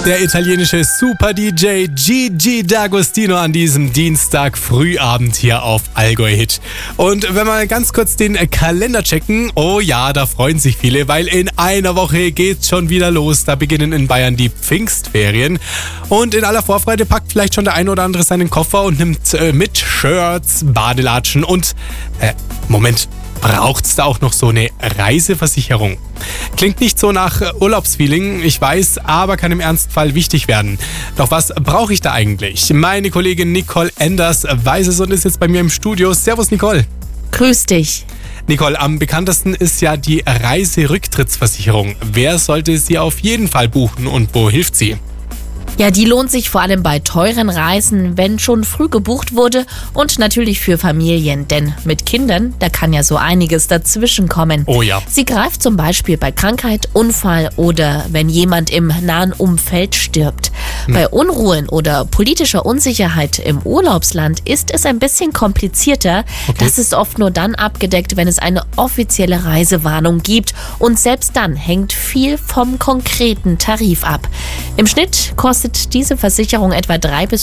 Der italienische Super-DJ Gigi D'Agostino an diesem Dienstag Frühabend hier auf Allgäu Hit. Und wenn wir ganz kurz den Kalender checken, oh ja, da freuen sich viele, weil in einer Woche geht's schon wieder los. Da beginnen in Bayern die Pfingstferien. Und in aller Vorfreude packt vielleicht schon der eine oder andere seinen Koffer und nimmt mit Shirts, Badelatschen und Moment, braucht's da auch noch so eine Reiseversicherung? Klingt nicht so nach Urlaubsfeeling, ich weiß, aber kann im Ernstfall wichtig werden. Doch was brauche ich da eigentlich? Meine Kollegin Nicole Enders weiß es und ist jetzt bei mir im Studio. Servus Nicole. Grüß dich. Nicole, am bekanntesten ist ja die Reiserücktrittsversicherung. Wer sollte sie auf jeden Fall buchen und wo hilft sie? Ja, die lohnt sich vor allem bei teuren Reisen, wenn schon früh gebucht wurde und natürlich für Familien, denn mit Kindern, da kann ja so einiges dazwischen kommen. Oh ja. Sie greift zum Beispiel bei Krankheit, Unfall oder wenn jemand im nahen Umfeld stirbt. Bei Unruhen oder politischer Unsicherheit im Urlaubsland ist es ein bisschen komplizierter. Okay. Das ist oft nur dann abgedeckt, wenn es eine offizielle Reisewarnung gibt und selbst dann hängt viel vom konkreten Tarif ab. Im Schnitt kostet diese Versicherung etwa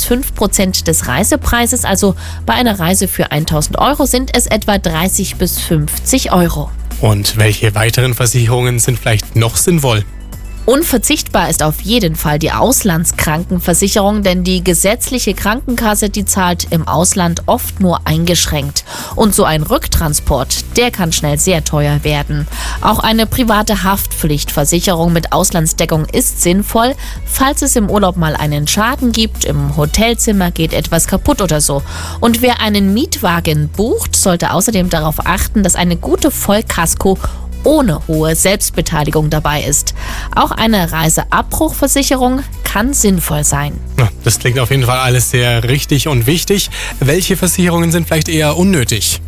3-5% des Reisepreises, also bei einer Reise für 1.000 € sind es etwa 30 bis 50 €. Und welche weiteren Versicherungen sind vielleicht noch sinnvoll? Unverzichtbar ist auf jeden Fall die Auslandskrankenversicherung, denn die gesetzliche Krankenkasse, die zahlt im Ausland oft nur eingeschränkt. Und so ein Rücktransport, der kann schnell sehr teuer werden. Auch eine private Haftpflichtversicherung mit Auslandsdeckung ist sinnvoll, falls es im Urlaub mal einen Schaden gibt, im Hotelzimmer geht etwas kaputt oder so. Und wer einen Mietwagen bucht, sollte außerdem darauf achten, dass eine gute Vollkasko ohne hohe Selbstbeteiligung dabei ist. Auch eine Reiseabbruchversicherung kann sinnvoll sein. Das klingt auf jeden Fall alles sehr richtig und wichtig. Welche Versicherungen sind vielleicht eher unnötig?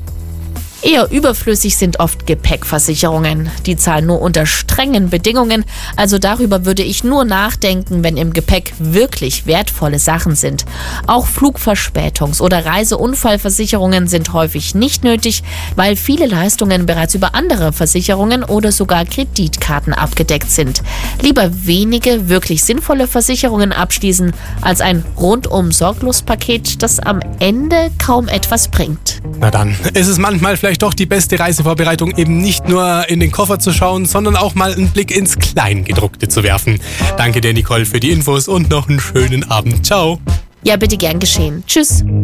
Eher überflüssig sind oft Gepäckversicherungen. Die zahlen nur unter strengen Bedingungen. Also darüber würde ich nur nachdenken, wenn im Gepäck wirklich wertvolle Sachen sind. Auch Flugverspätungs- oder Reiseunfallversicherungen sind häufig nicht nötig, weil viele Leistungen bereits über andere Versicherungen oder sogar Kreditkarten abgedeckt sind. Lieber wenige wirklich sinnvolle Versicherungen abschließen, als ein Rundum-Sorglos-Paket, das am Ende kaum etwas bringt. Na dann, ist es manchmal vielleicht doch die beste Reisevorbereitung, eben nicht nur in den Koffer zu schauen, sondern auch mal einen Blick ins Kleingedruckte zu werfen. Danke dir, Nicole, für die Infos und noch einen schönen Abend. Ciao. Ja, bitte gern geschehen. Tschüss.